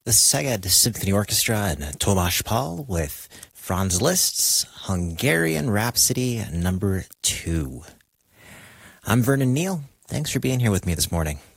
the Szeged Symphony Orchestra and Tomasz Paul with Franz Liszt's Hungarian Rhapsody number 2. I'm Vernon Neal. Thanks for being here with me this morning.